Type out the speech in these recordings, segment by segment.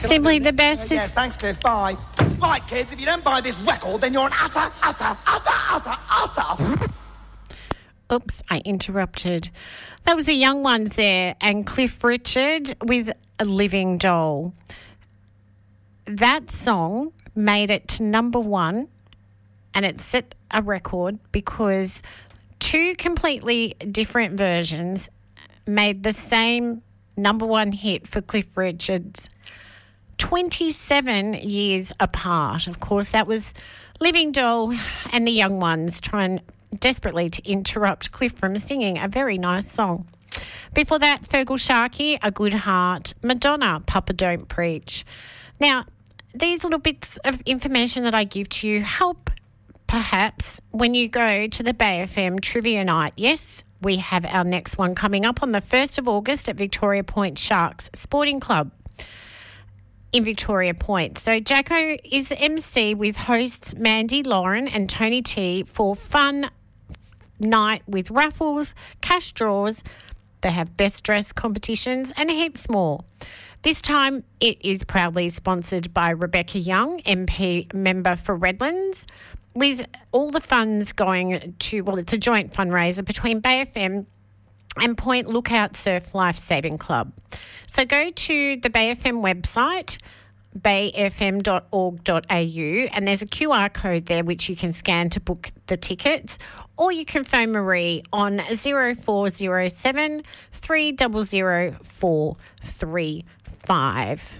Simply the best is... Yes, thanks, Cliff. Bye. Right, kids, if you don't buy this record, then you're an utter... Oops, I interrupted. That was the Young Ones there, and Cliff Richard with A Living Doll. That song made it to number one, and it set a record because two completely different versions made the same number one hit for Cliff Richards 27 years apart. Of course, that was Living Doll and the Young Ones trying desperately to interrupt Cliff from singing a very nice song. Before that, Fergal Sharkey, A Good Heart, Madonna, Papa Don't Preach. Now, these little bits of information that I give to you help perhaps when you go to the Bay FM Trivia Night. Yes, we have our next one coming up on the 1st of August at Victoria Point Sharks Sporting Club in Victoria Point. So Jacko is the MC with hosts Mandy, Lauren and Tony T for fun night with raffles, cash draws. They have best dress competitions and heaps more. This time it is proudly sponsored by Rebecca Young, MP member for Redlands, with all the funds going to, well, it's a joint fundraiser between Bay FM and Point Lookout Surf Life Saving Club. So go to the Bay FM website, bayfm.org.au, and there's a QR code there which you can scan to book the tickets, or you can phone Marie on 0407 300 435.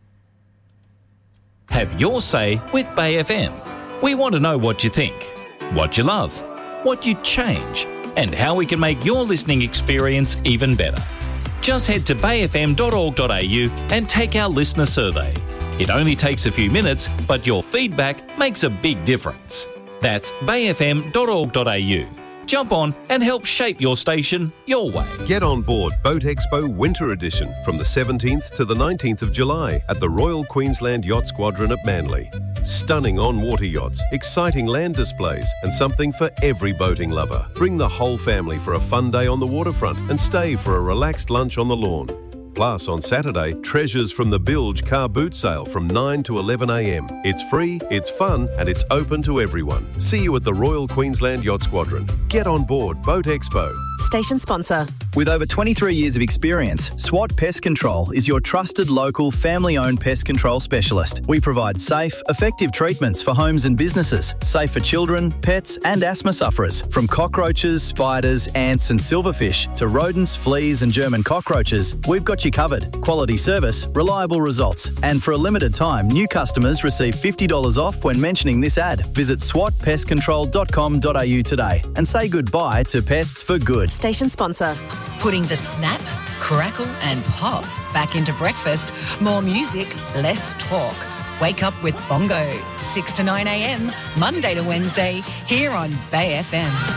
Have your say with Bay FM. We want to know what you think, what you love, what you'd change, and how we can make your listening experience even better. Just head to bayfm.org.au and take our listener survey. It only takes a few minutes, but your feedback makes a big difference. That's bayfm.org.au. Jump on and help shape your station your way. Get on board Boat Expo Winter Edition from the 17th to the 19th of July at the Royal Queensland Yacht Squadron at Manly. Stunning on-water yachts, exciting land displays and something for every boating lover. Bring the whole family for a fun day on the waterfront and stay for a relaxed lunch on the lawn. Plus, on Saturday, treasures from the Bilge car boot sale from 9 to 11 a.m. It's free, it's fun, and it's open to everyone. See you at the Royal Queensland Yacht Squadron. Get on board Boat Expo. Station sponsor. With over 23 years of experience, SWAT Pest Control is your trusted local family-owned pest control specialist. We provide safe, effective treatments for homes and businesses, safe for children, pets and asthma sufferers. From cockroaches, spiders, ants and silverfish to rodents, fleas and German cockroaches, we've got you covered. Quality service, reliable results. And for a limited time, new customers receive $50 off when mentioning this ad. Visit swatpestcontrol.com.au today and say goodbye to pests for good. Station sponsor. Putting the snap, crackle and pop back into breakfast. More music, less talk. Wake up with Bongo. 6 to 9 a.m, Monday to Wednesday, here on Bay FM.